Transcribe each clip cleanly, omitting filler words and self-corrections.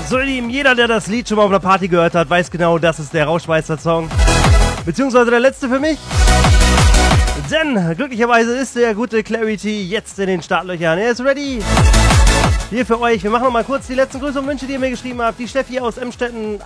So ihr Lieben, jeder, der das Lied schon mal auf einer Party gehört hat, weiß genau, das ist der Rauschmeister-Song. Beziehungsweise der letzte für mich. Denn glücklicherweise ist der gute Clarity jetzt in den Startlöchern. Er ist ready. Hier für euch. Wir machen noch mal kurz die letzten Grüße und Wünsche, die ihr mir geschrieben habt. Die Steffi aus Amstetten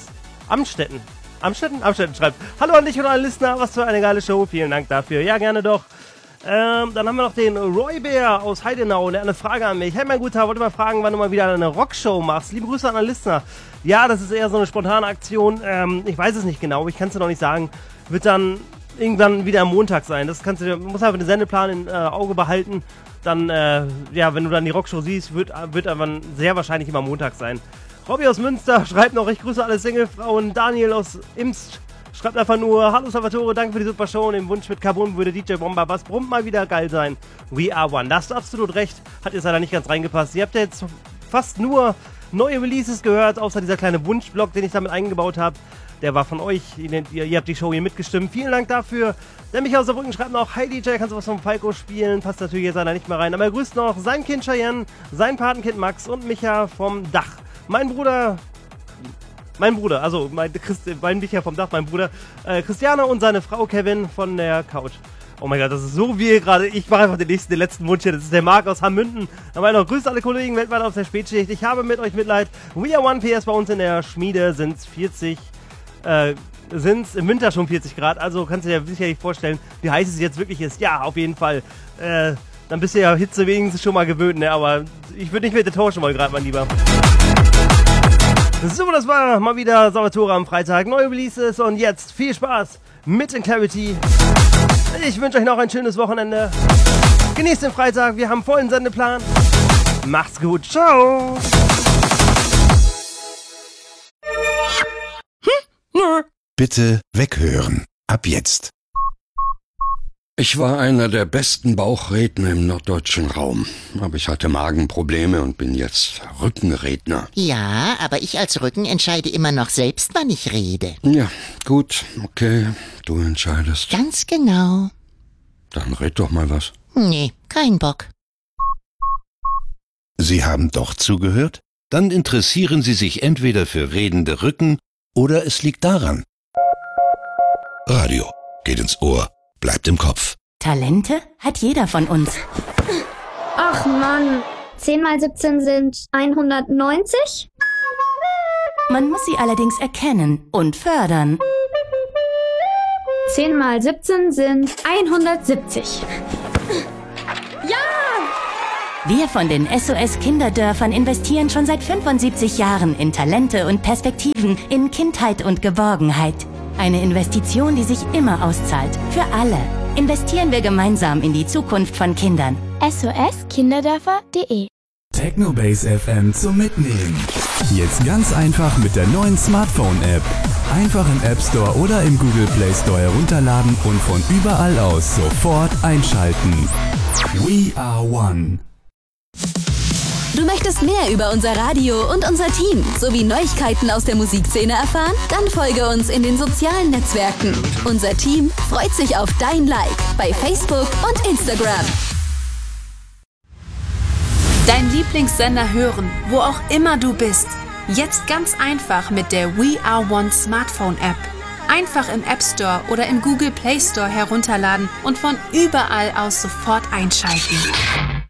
schreibt: Hallo an dich und alle Listener, was für eine geile Show. Vielen Dank dafür. Ja, gerne doch. Dann haben wir noch den Roy Bär aus Heidenau, der hat eine Frage an mich. Hey mein Guter, wollte mal fragen, wann du mal wieder eine Rockshow machst. Liebe Grüße an alle Listener. Ja, das ist eher so eine spontane Aktion. Ich weiß es nicht genau, ich kann es dir noch nicht sagen. Wird dann irgendwann wieder am Montag sein. Das kannst du, musst einfach den Sendeplan im Auge behalten. Dann, wenn du dann die Rockshow siehst, wird aber sehr wahrscheinlich immer Montag sein. Robby aus Münster schreibt noch: Ich grüße alle Singlefrauen. Daniel aus Imst schreibt einfach nur: Hallo Salvatore, danke für die super Show und den Wunsch mit Carbon würde DJ Bomber Bass Brummt mal wieder geil sein. We are one. Da hast du absolut recht. Hat jetzt leider nicht ganz reingepasst. Ihr habt ja jetzt fast nur neue Releases gehört, außer dieser kleine Wunschblock, den ich damit eingebaut habe. Der war von euch. Ihr habt die Show hier mitgestimmt. Vielen Dank dafür. Der Michael aus der Brücken schreibt noch: Hi DJ, kannst du was vom Falco spielen? Passt natürlich jetzt leider nicht mehr rein. Aber er grüßt noch sein Kind Cheyenne, sein Patenkind Max und Micha vom Dach. Mein Bruder, also mein Micha vom Dach, mein Bruder Christiane und seine Frau Kevin von der Couch. Oh mein Gott, das ist so wie gerade. Ich mache einfach den letzten Wunsch hier. Das ist der Marc aus Hammünden. Aber noch grüßt alle Kollegen weltweit aus der Spätschicht. Ich habe mit euch Mitleid. We are one PS. Bei uns in der Schmiede sind es im Winter schon 40 Grad. Also kannst du dir sicherlich vorstellen, wie heiß es jetzt wirklich ist. Ja, auf jeden Fall. Dann bist du ja Hitze wenigstens schon mal gewöhnt, ne? Aber ich würde nicht mit der tauschen wollen gerade, mein Lieber. So, das war mal wieder Salvatore am Freitag. Neue Releases und jetzt viel Spaß mit den Clarity. Ich wünsche euch noch ein schönes Wochenende. Genießt den Freitag, wir haben vollen Sendeplan. Macht's gut, ciao. Bitte weghören. Ab jetzt. Ich war einer der besten Bauchredner im norddeutschen Raum. Aber ich hatte Magenprobleme und bin jetzt Rückenredner. Ja, aber ich als Rücken entscheide immer noch selbst, wann ich rede. Ja, gut, okay, du entscheidest. Ganz genau. Dann red doch mal was. Nee, kein Bock. Sie haben doch zugehört? Dann interessieren Sie sich entweder für redende Rücken oder es liegt daran. Radio geht ins Ohr, bleibt im Kopf. Talente hat jeder von uns. Ach Mann, 10 mal 17 sind 190? Man muss sie allerdings erkennen und fördern. 10 mal 17 sind 170. Ja! Wir von den SOS Kinderdörfern investieren schon seit 75 Jahren in Talente und Perspektiven, in Kindheit und Geborgenheit. Eine Investition, die sich immer auszahlt. Für alle. Investieren wir gemeinsam in die Zukunft von Kindern. soskinderdörfer.de Technobase FM zum Mitnehmen. Jetzt ganz einfach mit der neuen Smartphone-App. Einfach im App Store oder im Google Play Store herunterladen und von überall aus sofort einschalten. We are one. Du möchtest mehr über unser Radio und unser Team sowie Neuigkeiten aus der Musikszene erfahren? Dann folge uns in den sozialen Netzwerken. Unser Team freut sich auf dein Like bei Facebook und Instagram. Dein Lieblingssender hören, wo auch immer du bist. Jetzt ganz einfach mit der We Are One Smartphone App. Einfach im App Store oder im Google Play Store herunterladen und von überall aus sofort einschalten.